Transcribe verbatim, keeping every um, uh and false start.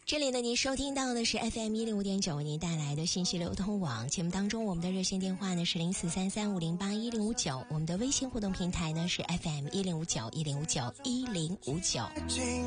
这里呢，您收听到的是 F M 一零五点九为您带来的信息流通网节目当中，我们的热线电话呢是零四三三五零八一零五九，我们的微信互动平台呢是 F M 一零五九一零五九一零五九。